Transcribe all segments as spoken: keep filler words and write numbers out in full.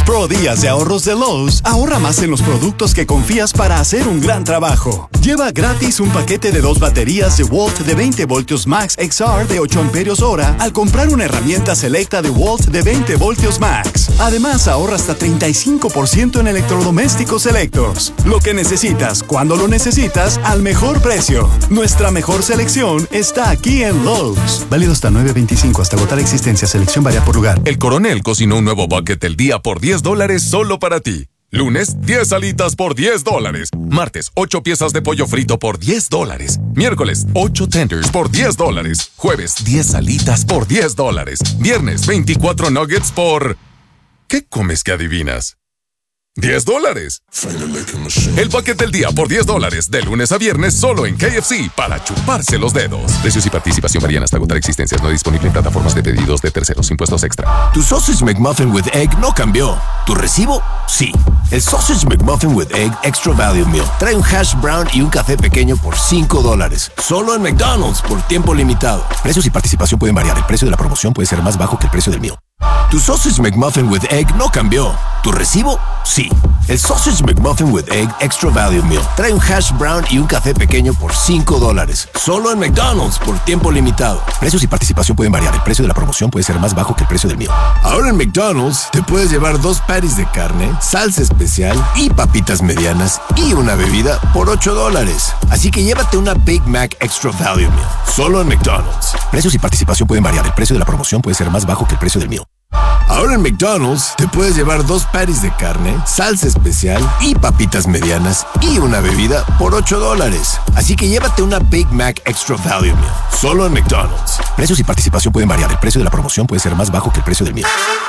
Pro Días de Ahorros de Lowe's. Ahorra más en los productos que confías para hacer un gran trabajo. Lleva gratis un paquete de dos baterías de Walt de veinte voltios Max X R de ocho amperios hora al comprar una herramienta selecta de Walt de veinte voltios Max. Además, ahorra hasta treinta y cinco por ciento en electrodomésticos selectos. Lo que necesitas, cuando lo necesitas, al mejor precio. Nuestra mejor selección está aquí en Lowe's. Válido hasta nueve veinticinco hasta agotar existencia. Selección varía por lugar. El Coronel cocinó un nuevo bucket del día por diez dólares solo para ti. Lunes, diez alitas por diez dólares. Martes, ocho piezas de pollo frito por diez dólares. Miércoles, ocho tenders por diez dólares. Jueves, diez alitas por diez dólares. Viernes, veinticuatro nuggets por... ¿Qué comes que adivinas? diez dólares. El paquete del día por diez dólares, de lunes a viernes, solo en K F C, para chuparse los dedos. Precios y participación varían hasta agotar existencias. No disponible en plataformas de pedidos de terceros. Impuestos extra. Tu Sausage McMuffin with Egg no cambió. ¿Tu recibo? Sí. El Sausage McMuffin with Egg Extra Value Meal trae un hash brown y un café pequeño por cinco dólares. Solo en McDonald's, por tiempo limitado. Precios y participación pueden variar. El precio de la promoción puede ser más bajo que el precio del meal. Tu Sausage McMuffin with Egg no cambió. ¿Tu recibo? Sí. El Sausage McMuffin with Egg Extra Value Meal trae un hash brown y un café pequeño por cinco dólares. Solo en McDonald's, por tiempo limitado. Precios y participación pueden variar. El precio de la promoción puede ser más bajo que el precio del meal. Ahora en McDonald's te puedes llevar dos patties de carne, salsa especial y papitas medianas y una bebida por ocho dólares. Así que llévate una Big Mac Extra Value Meal. Solo en McDonald's. Precios y participación pueden variar. El precio de la promoción puede ser más bajo que el precio del meal. Ahora en McDonald's te puedes llevar dos patties de carne, salsa especial y papitas medianas y una bebida por ocho dólares. Así que llévate una Big Mac Extra Value Meal. Solo en McDonald's. Precios y participación pueden variar. El precio de la promoción puede ser más bajo que el precio del meal.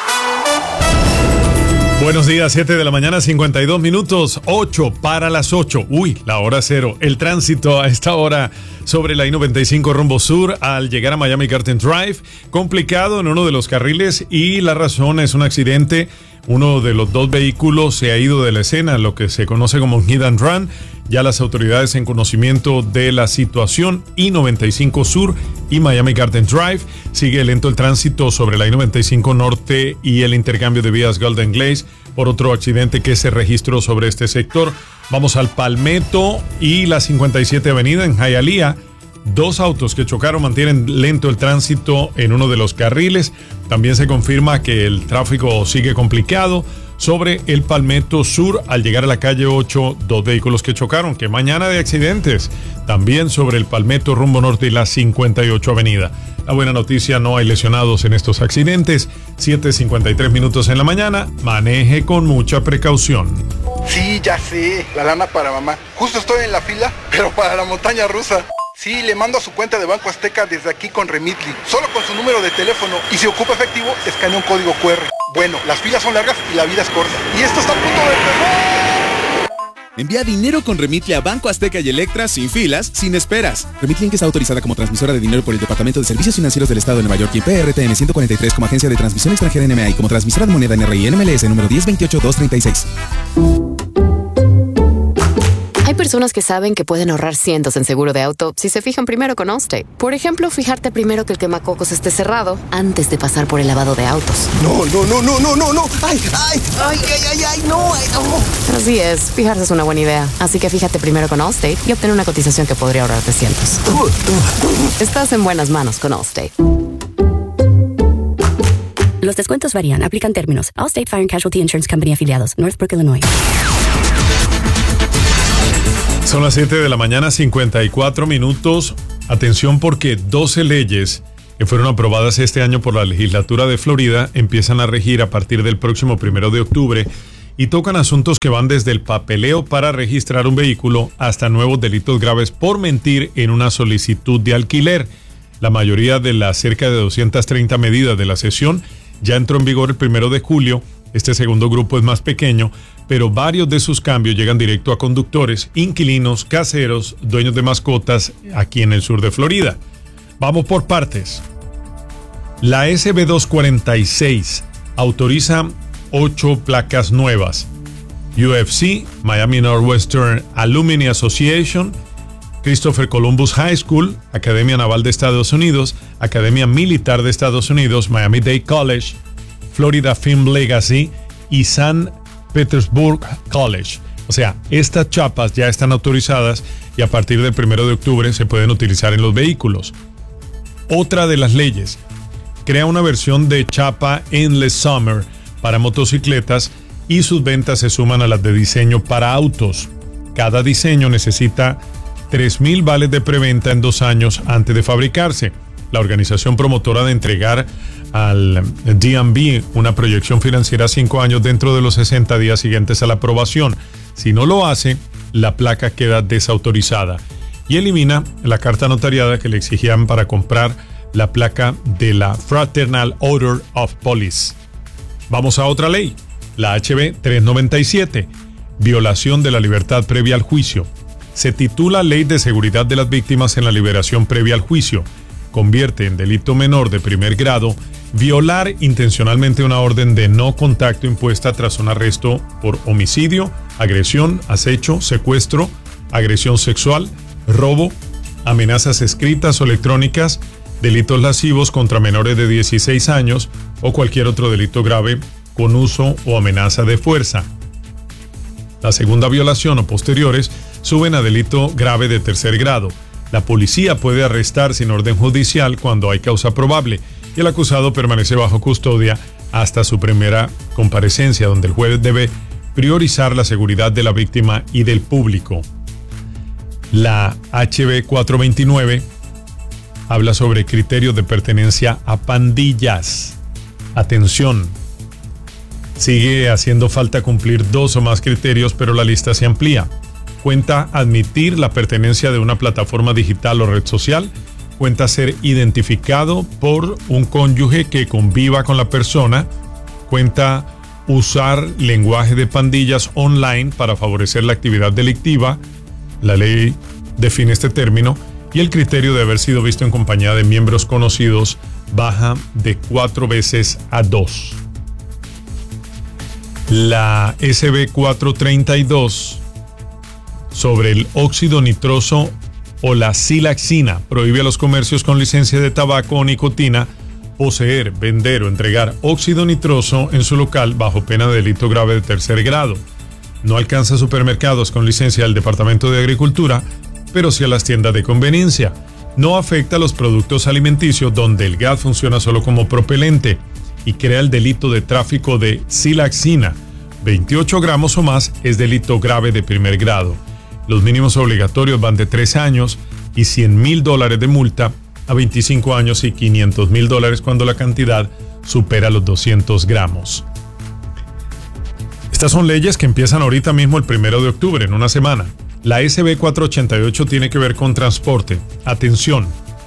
Buenos días, siete de la mañana, cincuenta y dos minutos, ocho para las ocho. Uy, la hora cero. El tránsito a esta hora sobre la I noventa y cinco rumbo sur al llegar a Miami Garden Drive. Complicado en uno de los carriles y la razón es un accidente. Uno de los dos vehículos se ha ido de la escena, lo que se conoce como hit and run. Ya las autoridades en conocimiento de la situación. I noventa y cinco Sur y Miami Garden Drive. Sigue lento el tránsito sobre la I noventa y cinco Norte y el intercambio de vías Golden Glaze por otro accidente que se registró sobre este sector. Vamos al Palmetto y la cincuenta y siete Avenida en Hialeah. Dos autos que chocaron mantienen lento el tránsito en uno de los carriles. También se confirma que el tráfico sigue complicado sobre el Palmetto Sur al llegar a la calle ocho, dos vehículos que chocaron. Que mañana de accidentes. También sobre el Palmetto rumbo norte y la cincuenta y ocho Avenida. La buena noticia, no hay lesionados en estos accidentes. siete cincuenta y tres minutos en la mañana. Maneje con mucha precaución. Sí, ya sé, la lana para mamá. Justo estoy en la fila, pero para la montaña rusa. Sí, le mando a su cuenta de Banco Azteca desde aquí con Remitly, solo con su número de teléfono, y si ocupa efectivo, escanea un código cu erre. Bueno, las filas son largas y la vida es corta. Y esto está a punto de empezar. Envía dinero con Remitly a Banco Azteca y Electra sin filas, sin esperas. Remitly Inc está autorizada como transmisora de dinero por el Departamento de Servicios Financieros del Estado de Nueva York y P R T N ciento cuarenta y tres como agencia de transmisión extranjera N M A y como transmisora de moneda N R I N M L S número diez veintiocho dos treinta y seis. Hay personas que saben que pueden ahorrar cientos en seguro de auto si se fijan primero con Allstate. Por ejemplo, fijarte primero que el quemacocos esté cerrado antes de pasar por el lavado de autos. No, no, no, no, no, no, no. Ay, ay, ay, ay, ay, ay, no, ay, no. Así es, fijarse es una buena idea. Así que fíjate primero con Allstate y obtén una cotización que podría ahorrarte cientos. Estás en buenas manos con Allstate. Los descuentos varían. Aplican términos. Allstate Fire and Casualty Insurance Company afiliados. Northbrook, Illinois. Son las siete de la mañana, cincuenta y cuatro minutos. Atención porque doce leyes que fueron aprobadas este año por la legislatura de Florida empiezan a regir a partir del próximo primero de octubre y tocan asuntos que van desde el papeleo para registrar un vehículo hasta nuevos delitos graves por mentir en una solicitud de alquiler. La mayoría de las cerca de doscientas treinta medidas de la sesión ya entró en vigor el primero de julio. Este segundo grupo es más pequeño, pero varios de sus cambios llegan directo a conductores, inquilinos, caseros, dueños de mascotas aquí en el sur de Florida. Vamos por partes. La S B doscientos cuarenta y seis autoriza ocho placas nuevas. U F C, Miami Northwestern Alumni Association, Christopher Columbus High School, Academia Naval de Estados Unidos, Academia Militar de Estados Unidos, Miami-Dade College, Florida Film Legacy y San Petersburg College. O sea, estas chapas ya están autorizadas y a partir del primero de octubre se pueden utilizar en los vehículos. Otra de las leyes crea una versión de chapa Endless Summer para motocicletas y sus ventas se suman a las de diseño para autos. Cada diseño necesita tres mil vales de preventa en dos años antes de fabricarse. La organización promotora de entregar al D M V una proyección financiera a cinco años dentro de los sesenta días siguientes a la aprobación. Si no lo hace, la placa queda desautorizada y elimina la carta notariada que le exigían para comprar la placa de la Fraternal Order of Police. Vamos a otra ley, la H B trescientos noventa y siete, violación de la libertad previa al juicio. Se titula Ley de Seguridad de las Víctimas en la Liberación Previa al Juicio. Convierte en delito menor de primer grado violar intencionalmente una orden de no contacto impuesta tras un arresto por homicidio, agresión, acecho, secuestro, agresión sexual, robo, amenazas escritas o electrónicas, delitos lascivos contra menores de dieciséis años o cualquier otro delito grave con uso o amenaza de fuerza. La segunda violación o posteriores suben a delito grave de tercer grado. La policía puede arrestar sin orden judicial cuando hay causa probable y el acusado permanece bajo custodia hasta su primera comparecencia, donde el juez debe priorizar la seguridad de la víctima y del público. La H B cuatrocientos veintinueve habla sobre criterios de pertenencia a pandillas. Atención, sigue haciendo falta cumplir dos o más criterios, pero la lista se amplía. Cuenta admitir la pertenencia de una plataforma digital o red social. Cuenta ser identificado por un cónyuge que conviva con la persona. Cuenta usar lenguaje de pandillas online para favorecer la actividad delictiva. La ley define este término y el criterio de haber sido visto en compañía de miembros conocidos baja de cuatro veces a dos. La S B cuatrocientos treinta y dos sobre el óxido nitroso o la silaxina prohíbe a los comercios con licencia de tabaco o nicotina poseer, vender o entregar óxido nitroso en su local bajo pena de delito grave de tercer grado. No alcanza supermercados con licencia del Departamento de Agricultura, pero sí a las tiendas de conveniencia. No afecta a los productos alimenticios donde el gas funciona solo como propelente y crea el delito de tráfico de silaxina. veintiocho gramos o más es delito grave de primer grado. Los mínimos obligatorios van de tres años y cien mil dólares de multa a veinticinco años y quinientos mil dólares cuando la cantidad supera los doscientos gramos. Estas son leyes que empiezan ahorita mismo el primero de octubre, en una semana. La S B cuatrocientos ochenta y ocho tiene que ver con transporte. Atención.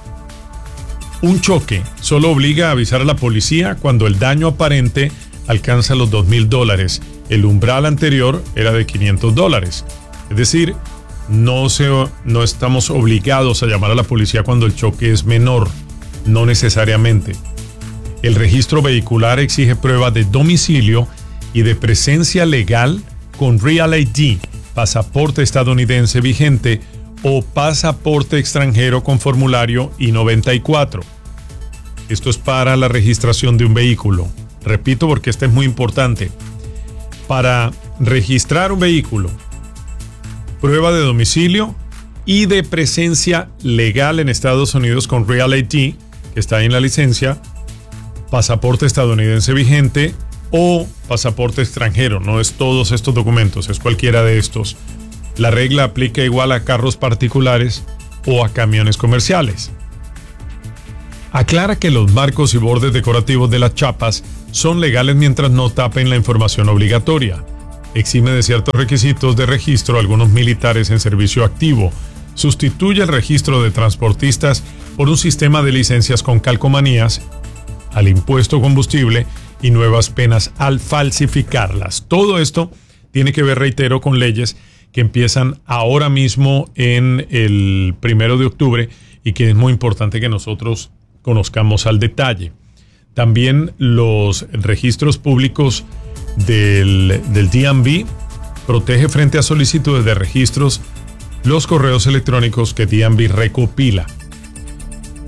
Un choque solo obliga a avisar a la policía cuando el daño aparente alcanza los dos mil dólares. El umbral anterior era de quinientos dólares. Es decir, no, se, no estamos obligados a llamar a la policía cuando el choque es menor, no necesariamente. El registro vehicular exige prueba de domicilio y de presencia legal con Real I D, pasaporte estadounidense vigente o pasaporte extranjero con formulario I noventa y cuatro. Esto es para la registración de un vehículo. Repito porque este es muy importante. Para registrar un vehículo, prueba de domicilio y de presencia legal en Estados Unidos con Real I D, que está en la licencia, pasaporte estadounidense vigente o pasaporte extranjero. No es todos estos documentos, es cualquiera de estos. La regla aplica igual a carros particulares o a camiones comerciales. Aclara que los marcos y bordes decorativos de las chapas son legales mientras no tapen la información obligatoria. Exime de ciertos requisitos de registro a algunos militares en servicio activo. Sustituye el registro de transportistas por un sistema de licencias con calcomanías al impuesto combustible y nuevas penas al falsificarlas. Todo esto tiene que ver, reitero, con leyes que empiezan ahora mismo en el primero de octubre y que es muy importante que nosotros conozcamos al detalle. También los registros públicos del, del D M V protege frente a solicitudes de registros los correos electrónicos que D M V recopila.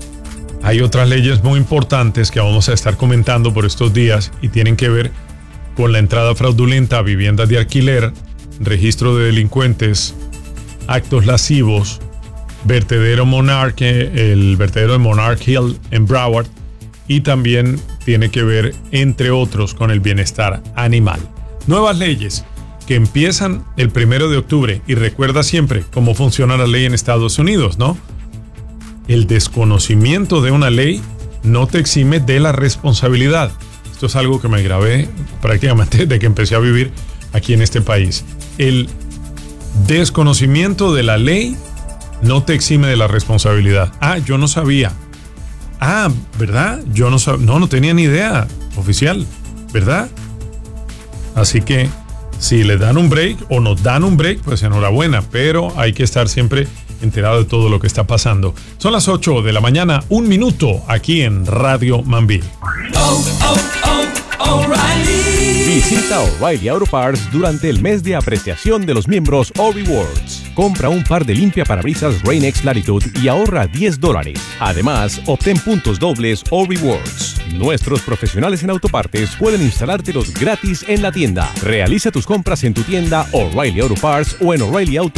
Hay otras leyes muy importantes que vamos a estar comentando por estos días y tienen que ver con la entrada fraudulenta a viviendas de alquiler, registro de delincuentes, actos lascivos, vertedero Monarch, el vertedero de Monarch Hill en Broward, y también tiene que ver, entre otros, con el bienestar animal. Nuevas leyes que empiezan el primero de octubre, y recuerda siempre cómo funciona la ley en Estados Unidos, ¿no? El desconocimiento de una ley no te exime de la responsabilidad. Esto es algo que me grabé prácticamente desde que empecé a vivir aquí en este país. El desconocimiento de la ley no te exime de la responsabilidad. Ah, yo no sabía. Ah, ¿verdad? Yo no sabía. No, no tenía ni idea, oficial, ¿verdad? Así que si le dan un break o nos dan un break, pues enhorabuena, pero hay que estar siempre enterado de todo lo que está pasando. Son las ocho de la mañana, un minuto, aquí en Radio Mambí. Oh, oh, oh, O'Reilly. Visita O'Reilly Auto Parts durante el mes de apreciación de los miembros O-Rewards. Compra un par de limpiaparabrisas Rain-X Latitude y ahorra diez dólares. Además, obtén puntos dobles O-Rewards. Nuestros profesionales en autopartes pueden instalártelos gratis en la tienda. Realiza tus compras en tu tienda O'Reilly Auto Parts o en O'Reilly Auto